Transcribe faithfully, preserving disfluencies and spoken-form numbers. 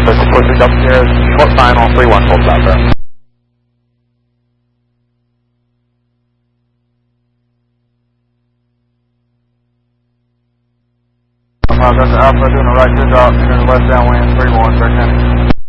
Circle pushing upstairs, short final, three one, hold out there. Alpha, Alpha, doing the right two drop, turn left downwind, three one, thirteen.